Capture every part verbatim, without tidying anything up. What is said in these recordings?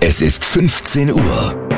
Es ist fünfzehn Uhr.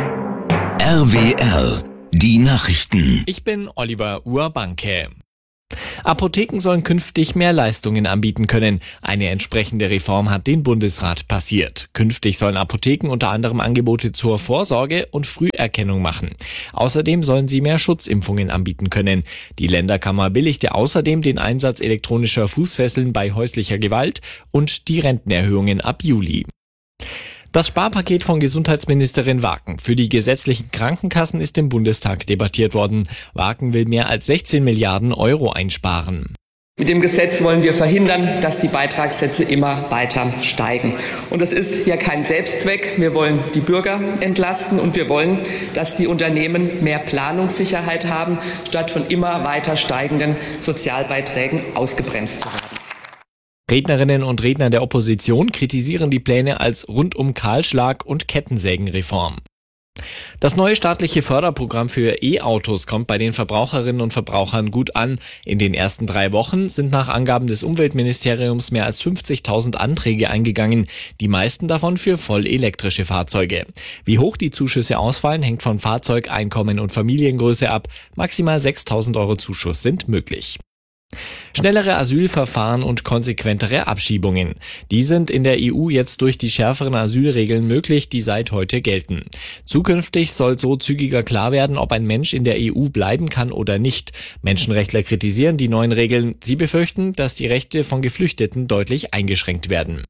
R W R, die Nachrichten. Ich bin Oliver Urbanke. Apotheken sollen künftig mehr Leistungen anbieten können. Eine entsprechende Reform hat den Bundesrat passiert. Künftig sollen Apotheken unter anderem Angebote zur Vorsorge und Früherkennung machen. Außerdem sollen sie mehr Schutzimpfungen anbieten können. Die Länderkammer billigte außerdem den Einsatz elektronischer Fußfesseln bei häuslicher Gewalt und die Rentenerhöhungen ab Juli. Das Sparpaket von Gesundheitsministerin Waken für die gesetzlichen Krankenkassen ist im Bundestag debattiert worden. Waken will mehr als sechzehn Milliarden Euro einsparen. Mit dem Gesetz wollen wir verhindern, dass die Beitragssätze immer weiter steigen. Und das ist ja kein Selbstzweck. Wir wollen die Bürger entlasten und wir wollen, dass die Unternehmen mehr Planungssicherheit haben, statt von immer weiter steigenden Sozialbeiträgen ausgebremst zu werden. Rednerinnen und Redner der Opposition kritisieren die Pläne als Rundum-Kahlschlag- und Kettensägenreform. Das neue staatliche Förderprogramm für E-Autos kommt bei den Verbraucherinnen und Verbrauchern gut an. In den ersten drei Wochen sind nach Angaben des Umweltministeriums mehr als fünfzigtausend Anträge eingegangen, die meisten davon für voll elektrische Fahrzeuge. Wie hoch die Zuschüsse ausfallen, hängt von Fahrzeug, Einkommen und Familiengröße ab. Maximal sechstausend Euro Zuschuss sind möglich. Schnellere Asylverfahren und konsequentere Abschiebungen. Die sind in der E U jetzt durch die schärferen Asylregeln möglich, die seit heute gelten. Zukünftig soll so zügiger klar werden, ob ein Mensch in der E U bleiben kann oder nicht. Menschenrechtler kritisieren die neuen Regeln. Sie befürchten, dass die Rechte von Geflüchteten deutlich eingeschränkt werden.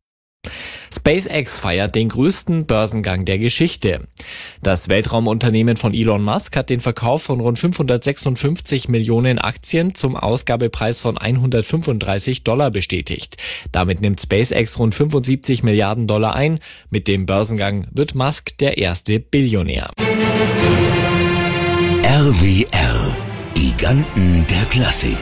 SpaceX feiert den größten Börsengang der Geschichte. Das Weltraumunternehmen von Elon Musk hat den Verkauf von rund fünfhundertsechsundfünfzig Millionen Aktien zum Ausgabepreis von hundertfünfunddreißig Dollar bestätigt. Damit nimmt SpaceX rund fünfundsiebzig Milliarden Dollar ein. Mit dem Börsengang wird Musk der erste Billionär. R W R, Giganten der Klassik.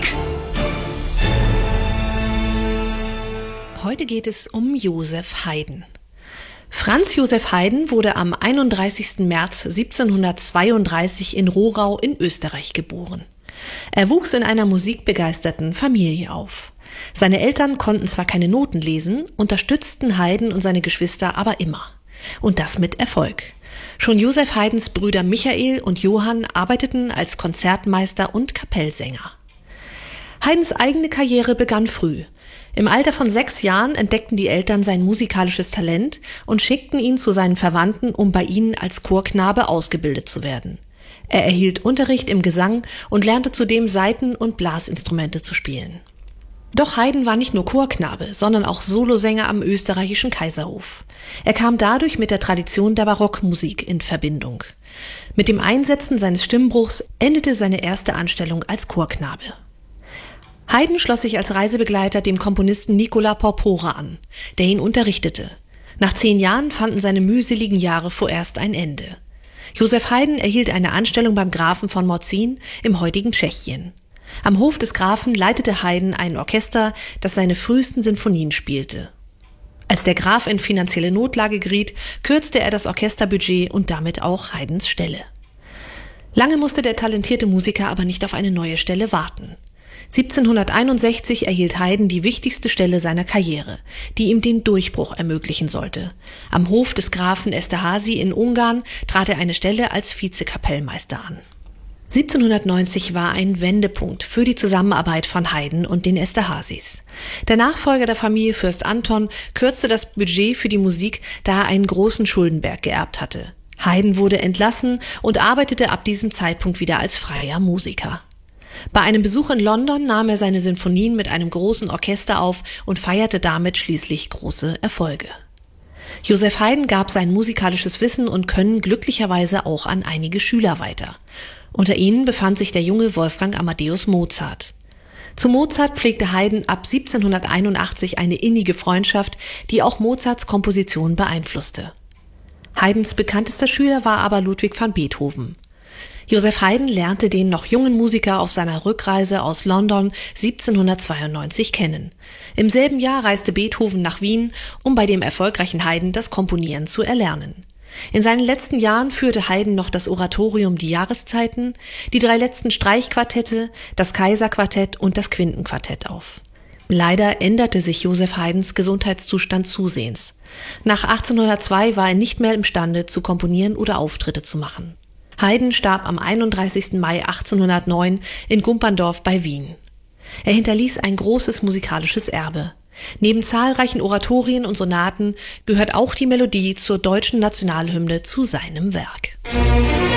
Heute geht es um Joseph Haydn. Franz Joseph Haydn wurde am einunddreißigsten März siebzehnhundertzweiunddreißig in Rohrau in Österreich geboren. Er wuchs in einer musikbegeisterten Familie auf. Seine Eltern konnten zwar keine Noten lesen, unterstützten Haydn und seine Geschwister aber immer. Und das mit Erfolg. Schon Joseph Haydns Brüder Michael und Johann arbeiteten als Konzertmeister und Kapellsänger. Haydns eigene Karriere begann früh. Im Alter von sechs Jahren entdeckten die Eltern sein musikalisches Talent und schickten ihn zu seinen Verwandten, um bei ihnen als Chorknabe ausgebildet zu werden. Er erhielt Unterricht im Gesang und lernte zudem Saiten- und Blasinstrumente zu spielen. Doch Haydn war nicht nur Chorknabe, sondern auch Solosänger am österreichischen Kaiserhof. Er kam dadurch mit der Tradition der Barockmusik in Verbindung. Mit dem Einsetzen seines Stimmbruchs endete seine erste Anstellung als Chorknabe. Haydn schloss sich als Reisebegleiter dem Komponisten Nicola Porpora an, der ihn unterrichtete. Nach zehn Jahren fanden seine mühseligen Jahre vorerst ein Ende. Joseph Haydn erhielt eine Anstellung beim Grafen von Morzin im heutigen Tschechien. Am Hof des Grafen leitete Haydn ein Orchester, das seine frühesten Sinfonien spielte. Als der Graf in finanzielle Notlage geriet, kürzte er das Orchesterbudget und damit auch Haydns Stelle. Lange musste der talentierte Musiker aber nicht auf eine neue Stelle warten. siebzehnhunderteinundsechzig erhielt Haydn die wichtigste Stelle seiner Karriere, die ihm den Durchbruch ermöglichen sollte. Am Hof des Grafen Esterházy in Ungarn trat er eine Stelle als Vizekapellmeister an. siebzehnhundertneunzig war ein Wendepunkt für die Zusammenarbeit von Haydn und den Esterházys. Der Nachfolger der Familie Fürst Anton kürzte das Budget für die Musik, da er einen großen Schuldenberg geerbt hatte. Haydn wurde entlassen und arbeitete ab diesem Zeitpunkt wieder als freier Musiker. Bei einem Besuch in London nahm er seine Sinfonien mit einem großen Orchester auf und feierte damit schließlich große Erfolge. Joseph Haydn gab sein musikalisches Wissen und Können glücklicherweise auch an einige Schüler weiter. Unter ihnen befand sich der junge Wolfgang Amadeus Mozart. Zu Mozart pflegte Haydn ab siebzehnhunderteinundachtzig eine innige Freundschaft, die auch Mozarts Komposition beeinflusste. Haydns bekanntester Schüler war aber Ludwig van Beethoven. Joseph Haydn lernte den noch jungen Musiker auf seiner Rückreise aus London siebzehnhundertzweiundneunzig kennen. Im selben Jahr reiste Beethoven nach Wien, um bei dem erfolgreichen Haydn das Komponieren zu erlernen. In seinen letzten Jahren führte Haydn noch das Oratorium Die Jahreszeiten, die drei letzten Streichquartette, das Kaiserquartett und das Quintenquartett auf. Leider änderte sich Joseph Haydns Gesundheitszustand zusehends. Nach achtzehnhundertzwei war er nicht mehr imstande zu komponieren oder Auftritte zu machen. Haydn starb am einunddreißigsten Mai achtzehnhundertneun in Gumperndorf bei Wien. Er hinterließ ein großes musikalisches Erbe. Neben zahlreichen Oratorien und Sonaten gehört auch die Melodie zur deutschen Nationalhymne zu seinem Werk.